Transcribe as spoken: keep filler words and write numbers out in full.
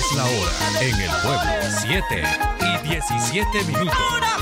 Es la hora en el pueblo, siete y diecisiete minutos.